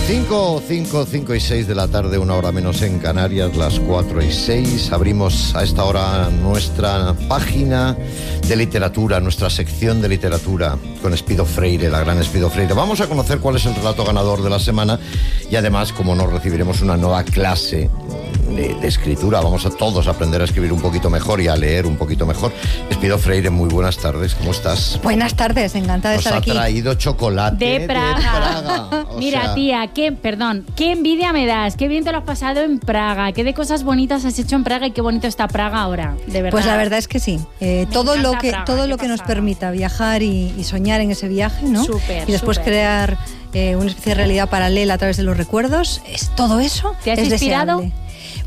5 y 6 de la tarde, una hora menos en Canarias, las 4 y 6. Abrimos a esta hora nuestra página de literatura, nuestra sección de literatura con Espido Freire, la gran Espido Freire. Vamos a conocer cuál es el relato ganador de la semana y además, como nos recibiremos una nueva clase de escritura, vamos a todos aprender a escribir un poquito mejor y a leer un poquito mejor. Espido Freire, muy buenas tardes, ¿cómo estás? Buenas tardes, encantada de estar aquí. Nos ha traído chocolate de Praga. Mira, tía, qué envidia me das, qué bien te lo has pasado en Praga, qué de cosas bonitas has hecho en Praga y qué bonito está Praga ahora, de verdad. Pues la verdad es que sí, todo lo que nos permita viajar y soñar en ese viaje, ¿no? Y después crear una especie de realidad paralela a través de los recuerdos, todo eso ¿te has es inspirado? Deseable.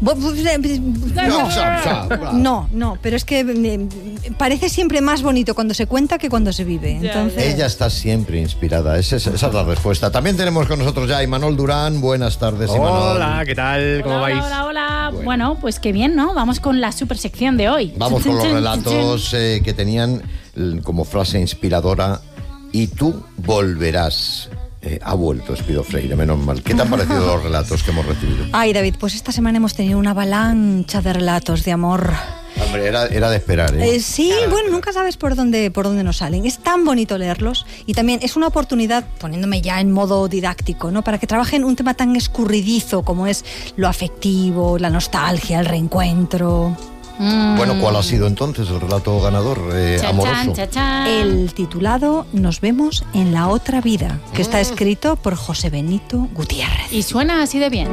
No, pero es que parece siempre más bonito cuando se cuenta que cuando se vive. Entonces... Ella está siempre inspirada, esa es la respuesta. También tenemos con nosotros ya a Imanol Durán. Buenas tardes, Imanol. Hola, ¿qué tal? ¿Cómo vais? Hola. Bueno, pues qué bien, ¿no? Vamos con la super sección de hoy. Vamos con los relatos que tenían como frase inspiradora: y tú volverás. Ha vuelto Espido Freire, menos mal. ¿Qué te han parecido los relatos que hemos recibido? Ay, David, pues esta semana hemos tenido una avalancha de relatos de amor. Hombre, era de esperar, ¿eh? Sí, bueno, nunca sabes por dónde nos salen. Es tan bonito leerlos y también es una oportunidad, poniéndome ya en modo didáctico, ¿no? Para que trabajen un tema tan escurridizo como es lo afectivo, la nostalgia, el reencuentro. Bueno, ¿cuál ha sido entonces el relato ganador amoroso? El titulado Nos vemos en la otra vida, que está escrito por José Benito Gutiérrez. Y suena así de bien.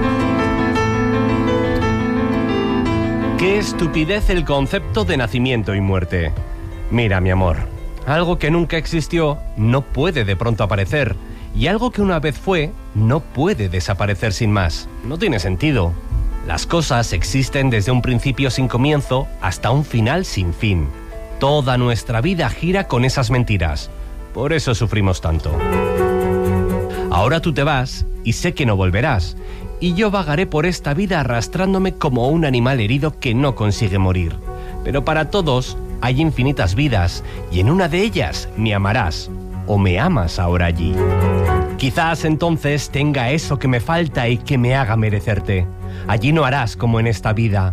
Qué estupidez el concepto de nacimiento y muerte. Mira, mi amor, algo que nunca existió no puede de pronto aparecer, y algo que una vez fue no puede desaparecer sin más. No tiene sentido. Las cosas existen desde un principio sin comienzo hasta un final sin fin. Toda nuestra vida gira con esas mentiras. Por eso sufrimos tanto. Ahora tú te vas y sé que no volverás. Y yo vagaré por esta vida arrastrándome como un animal herido que no consigue morir. Pero para todos hay infinitas vidas y en una de ellas me amarás o me amas ahora allí. Quizás entonces tenga eso que me falta y que me haga merecerte. Allí no harás como en esta vida,